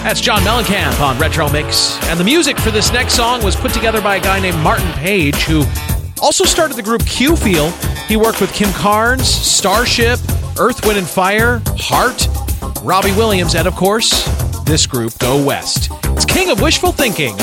That's John Mellencamp on Retro Mix. And the music for this next song was put together by a guy named Martin Page, who also started the group Q-Feel. He worked with Kim Carnes, Starship, Earth, Wind & Fire, Heart, Robbie Williams, and of course, this group, Go West. It's King of Wishful Thinking